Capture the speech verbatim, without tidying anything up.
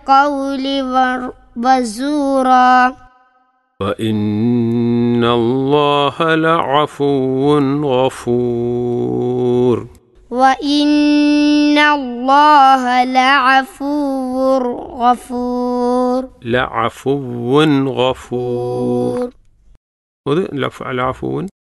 القول وزورا وإن الله لعفو غفور وإن الله لعفو غفور لعفو غفور. അത് ലഫ് അലാഫുൻ